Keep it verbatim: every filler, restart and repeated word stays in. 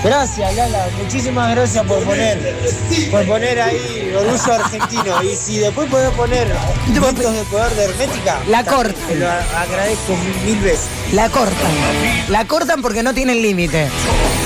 Gracias, Lala, muchísimas gracias por poner, por poner ahí orgullo argentino. Y si después podés poner gritos de poder de Hermética, la también cortan. te lo agradezco mil, mil veces. La cortan. La cortan porque no tienen límite.